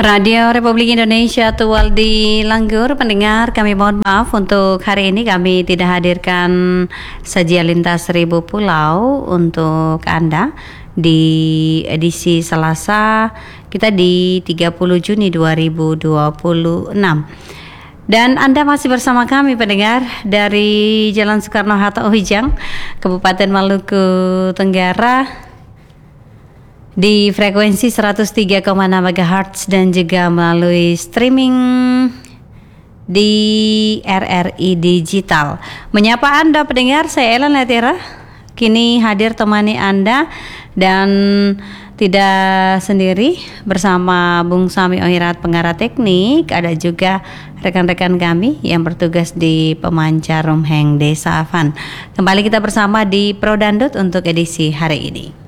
Radio Republik Indonesia Tual di Langgur, pendengar kami mohon maaf untuk hari ini kami tidak hadirkan sajian lintas 1000 pulau untuk Anda di edisi Selasa kita di 30 Juni 2026. Dan Anda masih bersama kami pendengar dari Jalan Soekarno-Hatta Ujang, Kabupaten Maluku Tenggara di frekuensi 103,6 MHz dan juga melalui streaming di RRI Digital. Menyapa Anda pendengar, saya Ellen Letira kini hadir temani Anda dan tidak sendiri bersama Bung Sami Ohirat pengarah teknik, ada juga rekan-rekan kami yang bertugas di Pemancar Rumheng Desa Avan. Kembali kita bersama di Pro Dandut untuk edisi hari ini.